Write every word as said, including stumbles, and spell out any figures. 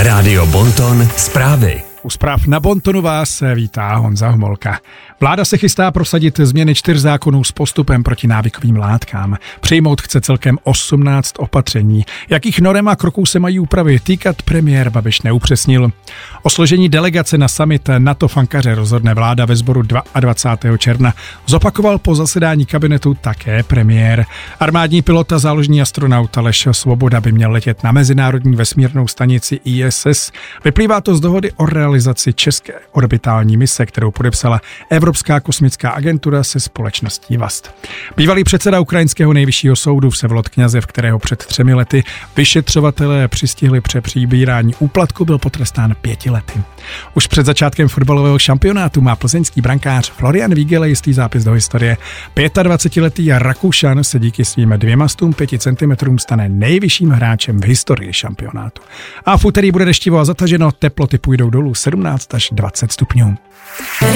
Rádio Bonton zprávy. U zpráv na Bontonu vás vítá Honza Homolka. Vláda se chystá prosadit změny čtyř zákonů s postupem proti návykovým látkám. Přijmout chce celkem osmnáct opatření. Jakých norem a kroků se mají úpravy týkat, premiér Babiš neupřesnil. O složení delegace na summit NATO v Ankaře rozhodne vláda ve sboru dvacátého druhého června. Zopakoval po zasedání kabinetu také premiér. Armádní pilot a záložní astronaut Aleš Svoboda by měl letět na mezinárodní vesmírnou stanici I S S. Vyplývá to z dohody o realizaci české orbitální mise, kterou podepsala Evropská kosmická agentura se společností Vast. Bývalý předseda ukrajinského nejvyššího soudu Vsevolod Kňazev, kterého před třemi lety vyšetřovatelé přistihli při přibírání úplatku, byl potrestán pěti lety. Už před začátkem fotbalového šampionátu má plzeňský brankář Florian Vígele jistý zápis do historie. dvacetiletý Rakušan se díky svým dvěma stům pěti centimetrům stane nejvyšším hráčem v historii šampionátu. A v úterý bude deštivo a zataženo, teploty půjdou dolů sedmnáct až dvacet stupňů.